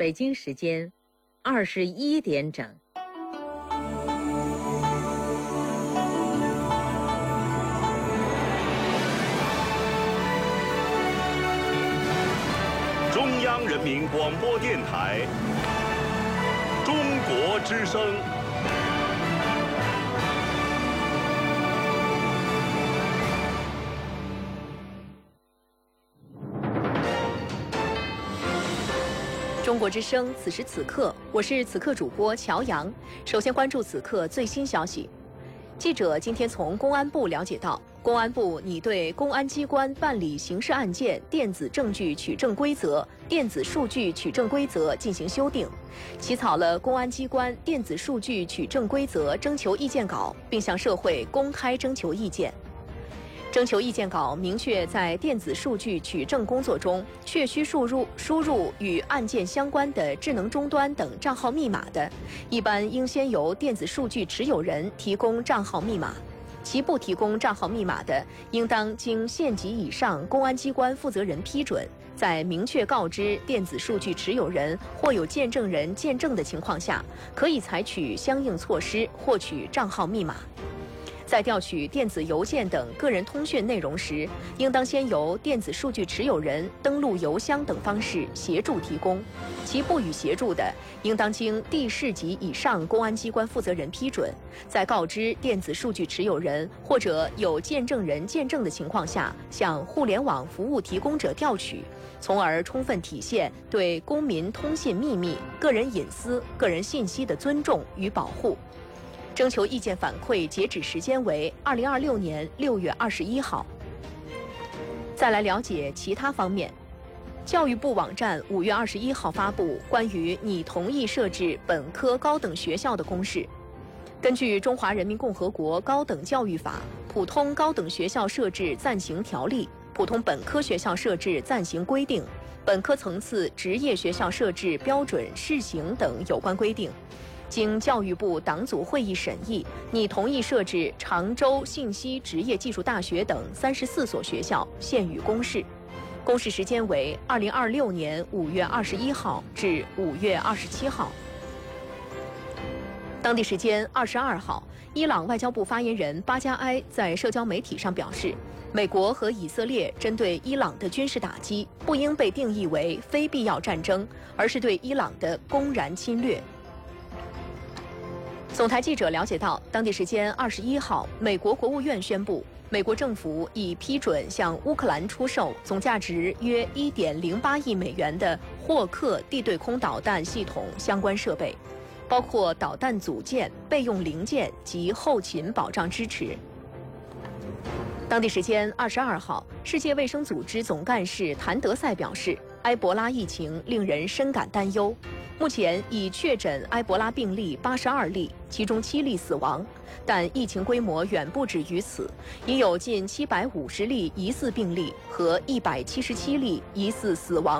北京时间21点整。 中央人民广播电台中国之声。 中国之声，此时此刻，我是此刻主播乔阳。首先关注此刻最新消息。记者今天从公安部了解到，公安部拟对公安机关办理刑事案件电子证据取证规则、电子数据取证规则进行修订，起草了公安机关电子数据取证规则征求意见稿，并向社会公开征求意见。征求意见稿明确，在电子数据取证工作中，确需输入与案件相关的智能终端等账号密码的，一般应先由电子数据持有人提供账号密码；其不提供账号密码的，应当经县级以上公安机关负责人批准，在明确告知电子数据持有人或有见证人见证的情况下，可以采取相应措施获取账号密码。在调取电子邮件等个人通讯内容时，应当先由电子数据持有人登录邮箱等方式协助提供；其不予协助的，应当经地市级以上公安机关负责人批准，在告知电子数据持有人或者有见证人见证的情况下，向互联网服务提供者调取，从而充分体现对公民通信秘密、个人隐私、个人信息的尊重与保护。征求意见反馈截止时间为2026年6月21号。再来了解其他方面，教育部网站5月21号发布关于拟同意设置本科高等学校的公示。根据《中华人民共和国高等教育法》、《普通高等学校设置暂行条例》、《普通本科学校设置暂行规定》、《本科层次职业学校设置标准试行》等有关规定，经教育部党组会议审议，拟同意设置常州信息职业技术大学等34所学校，现予公示。公示时间为2026年5月21号至5月27号。当地时间22号，伊朗外交部发言人巴加埃在社交媒体上表示，美国和以色列针对伊朗的军事打击不应被定义为非必要战争，而是对伊朗的公然侵略。总台记者了解到，当地时间21号，美国国务院宣布，美国政府已批准向乌克兰出售总价值约1.08亿美元的霍克地对空导弹系统相关设备，包括导弹组件、备用零件及后勤保障支持。当地时间22号，世界卫生组织总干事谭德赛表示，埃博拉疫情令人深感担忧。目前已确诊埃博拉病例82例，其中7例死亡，但疫情规模远不止于此，已有近750例疑似病例和177例疑似死亡